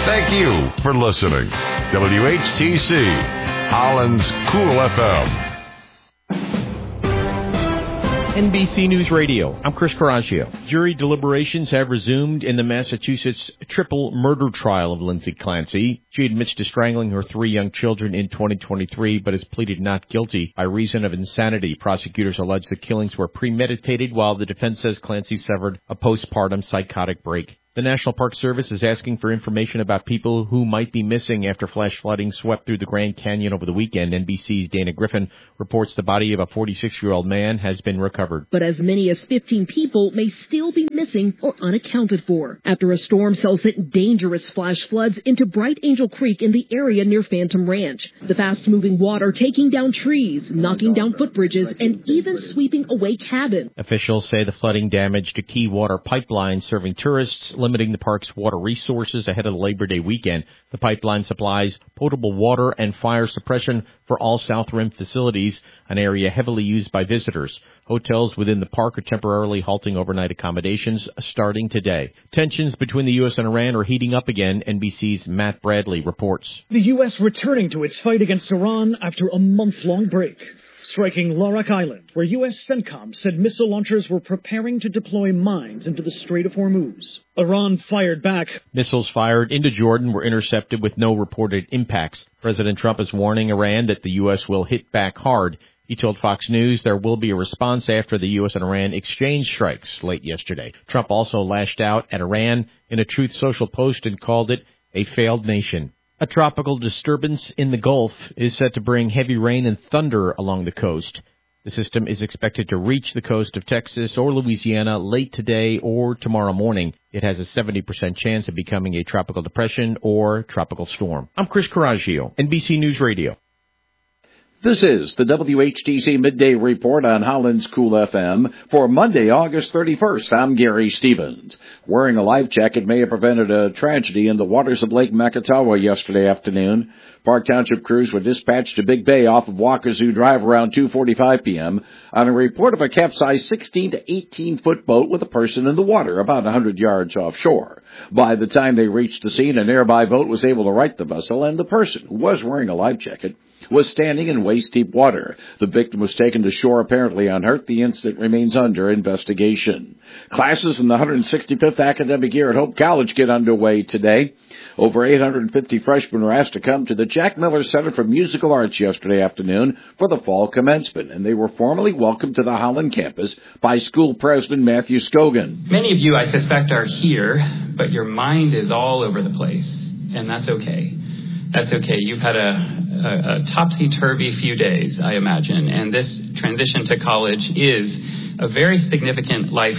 Thank you for listening. WHTC, Holland's Cool FM. NBC News Radio. I'm Chris Coraggio. Jury deliberations have resumed in the Massachusetts triple murder trial of Lindsay Clancy. She admits to strangling her 3 young children in 2023, but has pleaded not guilty by reason of insanity. Prosecutors allege the killings were premeditated, while the defense says Clancy suffered a postpartum psychotic break. The National Park Service is asking for information about people who might be missing after flash flooding swept through the Grand Canyon over the weekend. NBC's Dana Griffin reports the body of a 46-year-old man has been recovered. But as many as 15 people may still be missing or unaccounted for after a storm cell sent dangerous flash floods into Bright Angel Creek in the area near Phantom Ranch. The fast-moving water taking down trees, knocking down footbridges, and even sweeping away cabins. Officials say the flooding damaged a key water pipeline serving tourists, limiting the park's water resources ahead of the Labor Day weekend. The pipeline supplies potable water and fire suppression for all South Rim facilities, an area heavily used by visitors. Hotels within the park are temporarily halting overnight accommodations starting today. Tensions between the U.S. and Iran are heating up again, NBC's Matt Bradley reports. The U.S. returning to its fight against Iran after a month-long break, striking Larak Island, where U.S. CENTCOM said missile launchers were preparing to deploy mines into the Strait of Hormuz. Iran fired back. Missiles fired into Jordan were intercepted with no reported impacts. President Trump is warning Iran that the U.S. will hit back hard. He told Fox News there will be a response after the U.S. and Iran exchanged strikes late yesterday. Trump also lashed out at Iran in a Truth Social post and called it a failed nation. A tropical disturbance in the Gulf is set to bring heavy rain and thunder along the coast. The system is expected to reach the coast of Texas or Louisiana late today or tomorrow morning. It has a 70% chance of becoming a tropical depression or tropical storm. I'm Chris Coraggio, NBC News Radio. This is the WHTC Midday Report on Holland's Cool FM for Monday, August 31st. I'm Gary Stevens. Wearing a life jacket may have prevented a tragedy in the waters of Lake Makatawa yesterday afternoon. Park Township crews were dispatched to Big Bay off of Wakazu Drive around 2:45 p.m. on a report of a capsized 16 to 18-foot boat with a person in the water about 100 yards offshore. By the time they reached the scene, a nearby boat was able to right the vessel, and the person, who was wearing a life jacket, was standing in waist-deep water. The victim was taken to shore apparently unhurt. The incident remains under investigation. Classes in the 165th academic year at Hope College get underway today. Over 850 freshmen were asked to come to the Jack Miller Center for Musical Arts yesterday afternoon for the fall commencement, and they were formally welcomed to the Holland campus by school president Matthew Scogan. Many of you, I suspect, are here, but your mind is all over the place, and that's okay. That's okay. You've had a topsy-turvy few days, I imagine, and this transition to college is a very significant life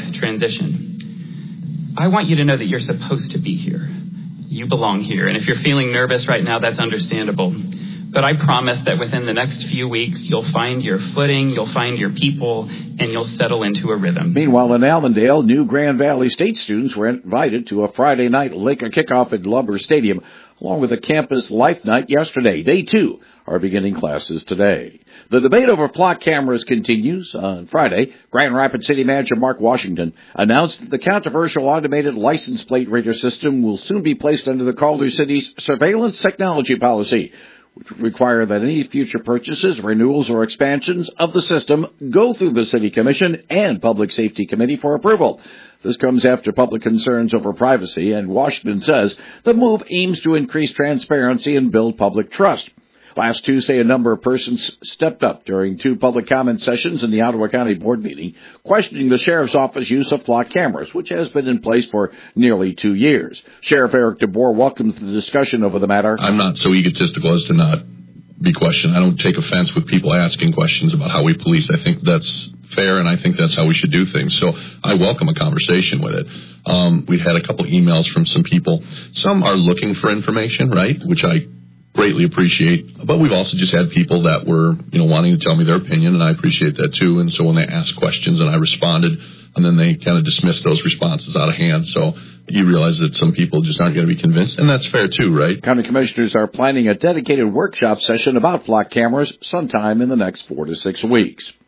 transition. I want you to know that you're supposed to be here. You belong here, and if you're feeling nervous right now, that's understandable. But I promise that within the next few weeks, you'll find your footing, you'll find your people, and you'll settle into a rhythm. Meanwhile, in Allendale, new Grand Valley State students were invited to a Friday night Laker kickoff at Lumber Stadium, along with a campus life night yesterday. They, too, are beginning classes today. The debate over flock cameras continues. On Friday, Grand Rapids City Manager Mark Washington announced that the controversial automated license plate reader system will soon be placed under the Calder City's surveillance technology policy, which would require that any future purchases, renewals, or expansions of the system go through the City Commission and Public Safety Committee for approval. This comes after public concerns over privacy, and Washington says the move aims to increase transparency and build public trust. Last Tuesday, a number of persons stepped up during 2 public comment sessions in the Ottawa County Board meeting, questioning the Sheriff's Office use of flock cameras, which has been in place for nearly 2 years. Sheriff Eric DeBoer welcomes the discussion over the matter. I'm not so egotistical as to not be questioned. I don't take offense with people asking questions about how we police. I think that's fair, and I think that's how we should do things. So I welcome a conversation with it. We've had a couple emails from some people. Some are looking for information, right, which I greatly appreciate. But we've also just had people that were, wanting to tell me their opinion, and I appreciate that too. And so when they asked questions and I responded, and then they kind of dismissed those responses out of hand. So you realize that some people just aren't going to be convinced, and that's fair too, right? County commissioners are planning a dedicated workshop session about flock cameras sometime in the next 4 to 6 weeks.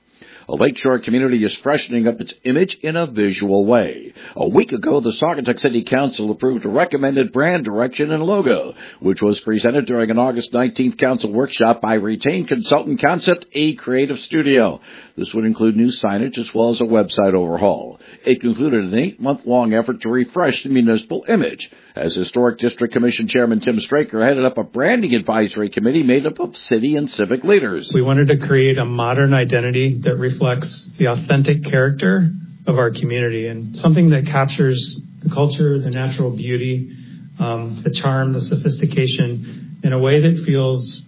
A lakeshore community is freshening up its image in a visual way. A week ago, the Saugatuck City Council approved a recommended brand direction and logo, which was presented during an August 19th council workshop by retained consultant Concept A Creative Studio. This would include new signage as well as a website overhaul. It concluded an 8-month-long effort to refresh the municipal image, as Historic District Commission Chairman Tim Straker headed up a branding advisory committee made up of city and civic leaders. We wanted to create a modern identity that reflects the authentic character of our community and something that captures the culture, the natural beauty, the charm, the sophistication in a way that feels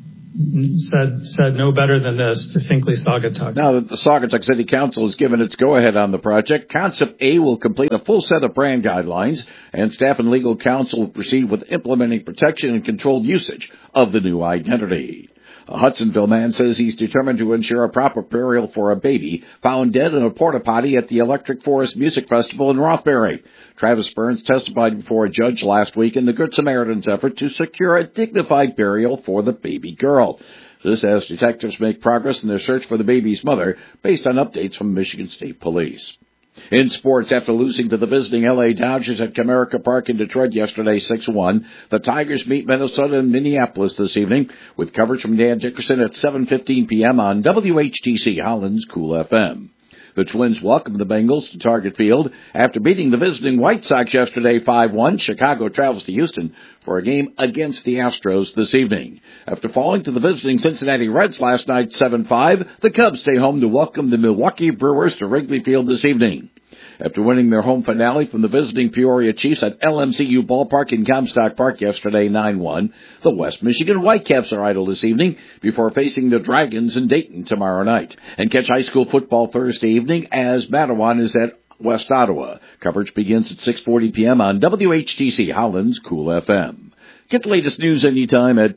said no better than this, distinctly Saugatuck. Now that the Saugatuck City Council has given its go-ahead on the project, Concept A will complete a full set of brand guidelines, and staff and legal counsel will proceed with implementing protection and controlled usage of the new identity. A Hudsonville man says he's determined to ensure a proper burial for a baby found dead in a porta-potty at the Electric Forest Music Festival in Rothbury. Travis Burns testified before a judge last week in the Good Samaritan's effort to secure a dignified burial for the baby girl. This as detectives make progress in their search for the baby's mother, based on updates from Michigan State Police. In sports, after losing to the visiting L.A. Dodgers at Comerica Park in Detroit yesterday 6-1, the Tigers meet Minnesota in Minneapolis this evening, with coverage from Dan Dickerson at 7:15 p.m. on WHTC Holland's Cool FM. The Twins welcome the Bengals to Target Field. After beating the visiting White Sox yesterday 5-1, Chicago travels to Houston for a game against the Astros this evening. After falling to the visiting Cincinnati Reds last night 7-5, the Cubs stay home to welcome the Milwaukee Brewers to Wrigley Field this evening. After winning their home finale from the visiting Peoria Chiefs at LMCU Ballpark in Comstock Park yesterday 9-1, the West Michigan Whitecaps are idle this evening before facing the Dragons in Dayton tomorrow night. And catch high school football Thursday evening as Matawan is at West Ottawa. Coverage begins at 6:40 p.m. on WHTC Holland's Cool FM. Get the latest news anytime at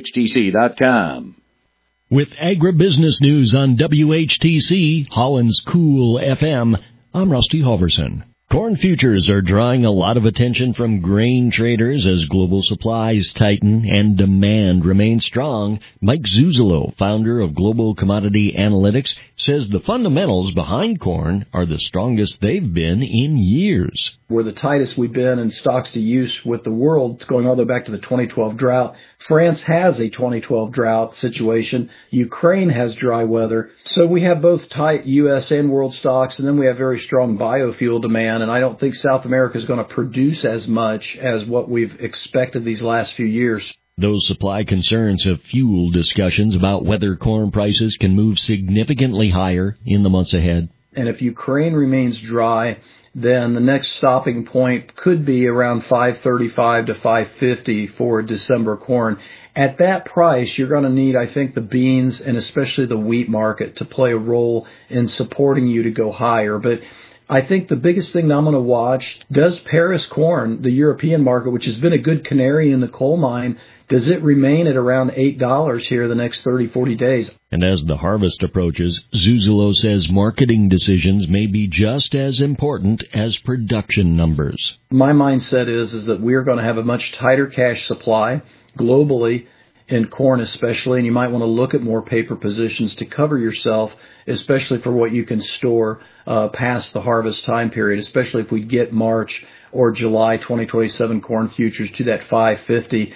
WHTC.com. With agribusiness news on WHTC Holland's Cool FM, I'm Rusty Halverson. Corn futures are drawing a lot of attention from grain traders as global supplies tighten and demand remains strong. Mike Zuzolo, founder of Global Commodity Analytics, says the fundamentals behind corn are the strongest they've been in years. We're the tightest we've been in stocks to use with the world, going all the way back to the 2012 drought. France has a 2012 drought situation. Ukraine has dry weather. So we have both tight U.S. and world stocks, and then we have very strong biofuel demand. And I don't think South America is going to produce as much as what we've expected these last few years. Those supply concerns have fueled discussions about whether corn prices can move significantly higher in the months ahead. And if Ukraine remains dry, then the next stopping point could be around $5.35 to $5.50 for December corn. At that price, you're going to need, I think, the beans and especially the wheat market to play a role in supporting you to go higher. But I think the biggest thing that I'm going to watch, does Paris corn, the European market, which has been a good canary in the coal mine, does it remain at around $8 here the next 30, 40 days? And as the harvest approaches, Zuzolo says marketing decisions may be just as important as production numbers. My mindset is that we're going to have a much tighter cash supply globally, in corn especially, and you might want to look at more paper positions to cover yourself, especially for what you can store past the harvest time period, especially if we get March or July 2027 corn futures to that 550,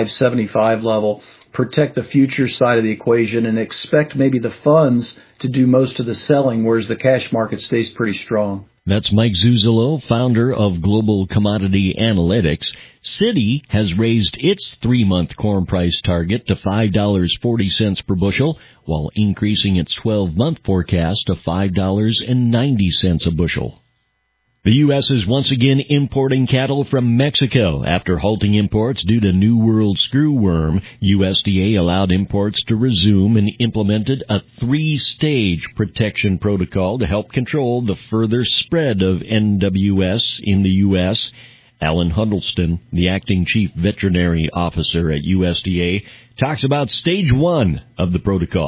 575 level. Protect the futures side of the equation and expect maybe the funds to do most of the selling, whereas the cash market stays pretty strong. That's Mike Zuzolo, founder of Global Commodity Analytics. Citi has raised its 3-month corn price target to $5.40 per bushel, while increasing its 12-month forecast to $5.90 a bushel. The U.S. is once again importing cattle from Mexico after halting imports due to New World screwworm. USDA allowed imports to resume and implemented a 3-stage protection protocol to help control the further spread of NWS in the U.S. Alan Huddleston, the acting chief veterinary officer at USDA, talks about stage 1 of the protocol.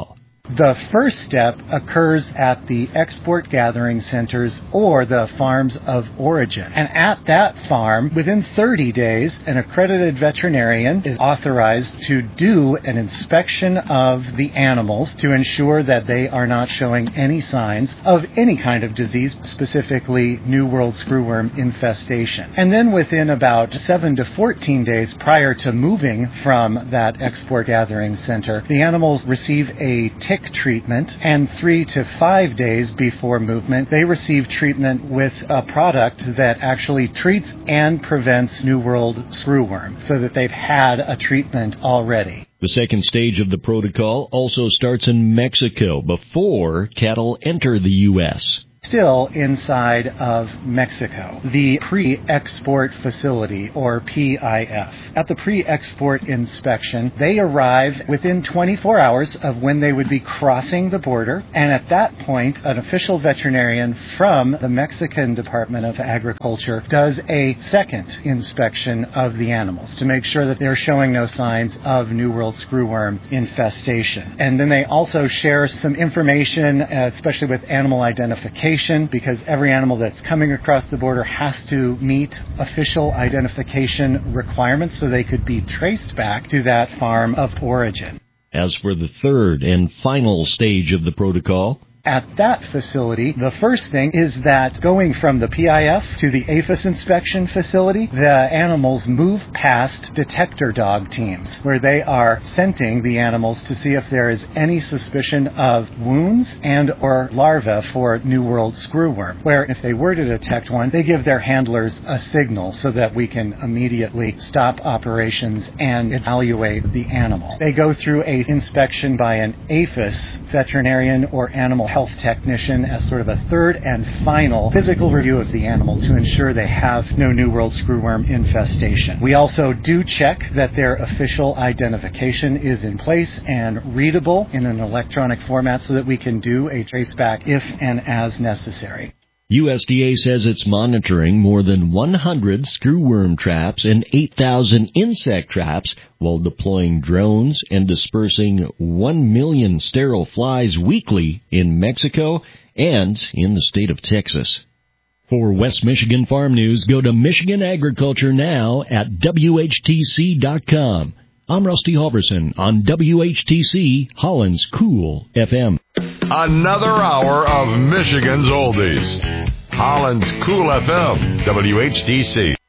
The first step occurs at the export gathering centers or the farms of origin. And at that farm, within 30 days, an accredited veterinarian is authorized to do an inspection of the animals to ensure that they are not showing any signs of any kind of disease, specifically New World screwworm infestation. And then within about 7 to 14 days prior to moving from that export gathering center, the animals receive a tick treatment, and 3 to 5 days before movement, they receive treatment with a product that actually treats and prevents New World screwworm, so that they've had a treatment already. The second stage of the protocol also starts in Mexico before cattle enter the U.S. Still inside of Mexico, the pre-export facility, or PIF. At the pre-export inspection, they arrive within 24 hours of when they would be crossing the border, and at that point, an official veterinarian from the Mexican Department of Agriculture does a second inspection of the animals to make sure that they're showing no signs of New World screwworm infestation. And then they also share some information, especially with animal identification, because every animal that's coming across the border has to meet official identification requirements so they could be traced back to that farm of origin. As for the third and final stage of the protocol, at that facility, the first thing is that going from the PIF to the APHIS inspection facility, the animals move past detector dog teams, where they are scenting the animals to see if there is any suspicion of wounds and or larvae for New World screwworm, where if they were to detect one, they give their handlers a signal so that we can immediately stop operations and evaluate the animal. They go through an inspection by an APHIS veterinarian or animal health technician as sort of a third and final physical review of the animal to ensure they have no New World screwworm infestation. We also do check that their official identification is in place and readable in an electronic format so that we can do a traceback if and as necessary. USDA says it's monitoring more than 100 screwworm traps and 8,000 insect traps while deploying drones and dispersing 1 million sterile flies weekly in Mexico and in the state of Texas. For West Michigan Farm News, go to Michigan Agriculture Now at WHTC.com. I'm Rusty Halverson on WHTC, Holland's Cool FM. Another hour of Michigan's Oldies. Holland's Cool FM, WHTC.